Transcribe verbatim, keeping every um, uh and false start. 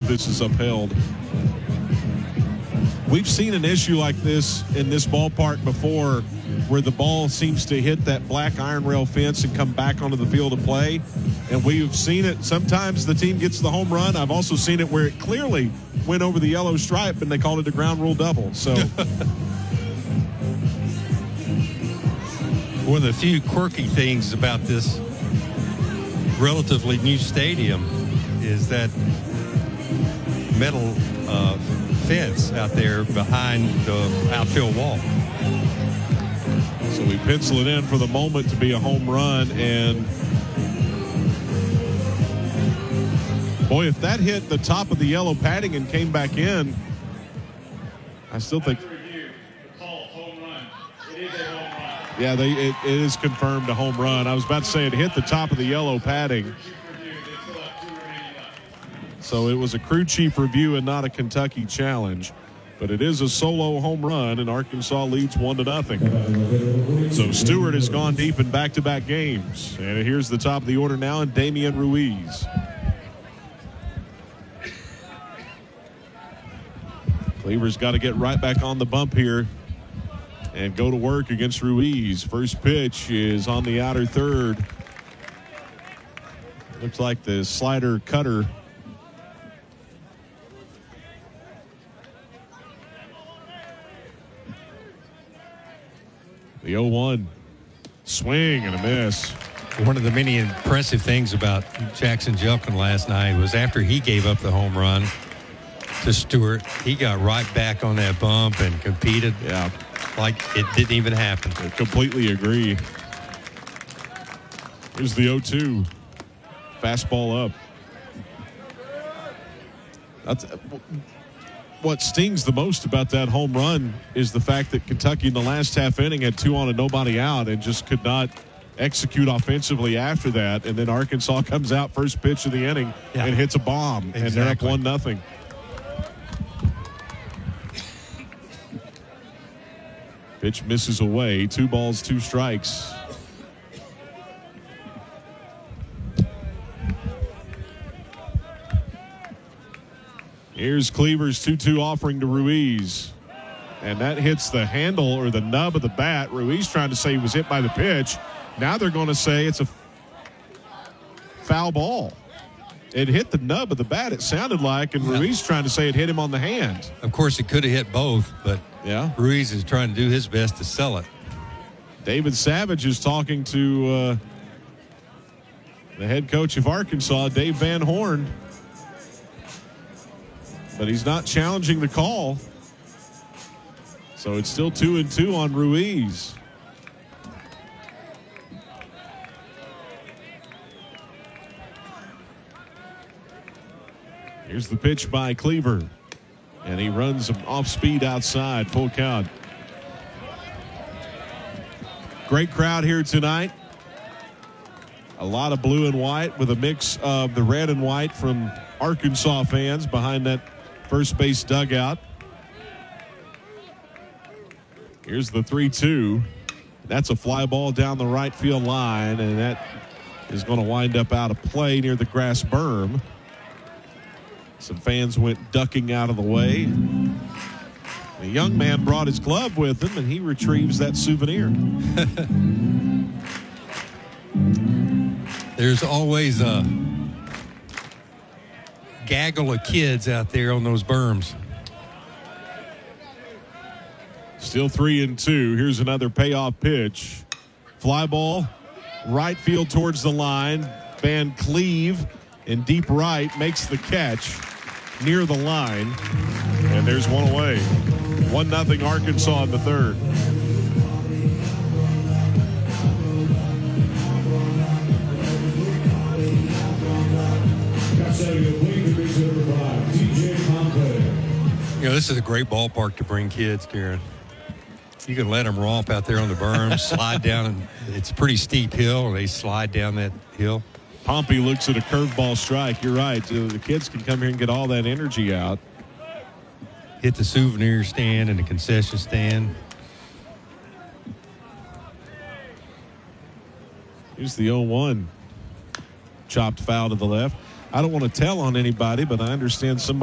this is upheld. We've seen an issue like this in this ballpark before, where the ball seems to hit that black iron rail fence and come back onto the field of play. And we've seen it. Sometimes the team gets the home run. I've also seen it where it clearly went over the yellow stripe and they called it a ground rule double. So one of the few quirky things about this relatively new stadium is that metal uh, fence out there behind the outfield wall. So we pencil it in for the moment to be a home run. And boy, if that hit the top of the yellow padding and came back in, I still think. Yeah, they, it, it is confirmed a home run. I was about to say it hit the top of the yellow padding. So it was a crew chief review and not a Kentucky challenge. But it is a solo home run, and Arkansas leads one to nothing. So Stewart has gone deep in back-to-back games. And here's the top of the order now, and Damian Ruiz. Cleaver's got to get right back on the bump here and go to work against Ruiz. First pitch is on the outer third. Looks like the slider cutter. The oh one. Swing and a miss. One of the many impressive things about Jackson Jelkin last night was after he gave up the home run to Stewart, he got right back on that bump and competed. Yeah. Like it didn't even happen. I completely agree. Here's the oh two. Fastball up. That's, what stings the most about that home run is the fact that Kentucky in the last half inning had two on and nobody out and just could not execute offensively after that. And then Arkansas comes out first pitch of the inning yeah. and hits a bomb. Exactly. And they're up one nothing. Pitch misses away. Two balls, two strikes. Here's Cleaver's two two offering to Ruiz. And that hits the handle or the nub of the bat. Ruiz trying to say he was hit by the pitch. Now they're going to say it's a foul ball. It hit the nub of the bat, it sounded like, and Ruiz trying to say it hit him on the hand. Of course, it could have hit both, but yeah, Ruiz is trying to do his best to sell it. David Savage is talking to uh, the head coach of Arkansas, Dave Van Horn. But he's not challenging the call. So it's still two and two on Ruiz. Here's the pitch by Cleaver. And he runs him off speed outside. Full count. Great crowd here tonight. A lot of blue and white with a mix of the red and white from Arkansas fans behind that first base dugout. Here's the three two. That's a fly ball down the right field line, and that is going to wind up out of play near the grass berm. Some fans went ducking out of the way. The young man brought his glove with him, and he retrieves that souvenir. There's always a gaggle of kids out there on those berms. Still three and two. Here's another payoff pitch. Fly ball, right field towards the line. Van Cleve in deep right makes the catch near the line. And there's one away. One nothing Arkansas in the third. You know, this is a great ballpark to bring kids, Karen. You can let them romp out there on the berm, slide down, and it's a pretty steep hill, and they slide down that hill. Pompey looks at a curveball strike. You're right. The kids can come here and get all that energy out. Hit the souvenir stand and the concession stand. Here's the oh one. Chopped foul to the left. I don't want to tell on anybody, but I understand somebody